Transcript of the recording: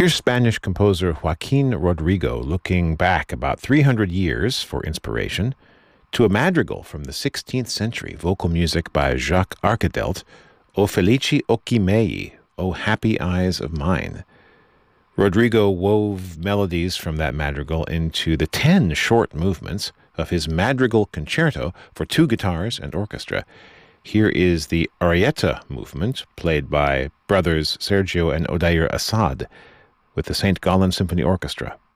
Here's Spanish composer Joaquin Rodrigo looking back about 300 years for inspiration to a madrigal from the 16th century, vocal music by Jacques Arcadelt, O Felici Occhi Miei, O Happy Eyes of Mine. Rodrigo wove melodies from that madrigal into the 10 short movements of his Madrigal Concerto for two guitars and orchestra. Here is the Arietta movement, played by brothers Sergio and Odair Assad, with the St. Gallen Symphony Orchestra.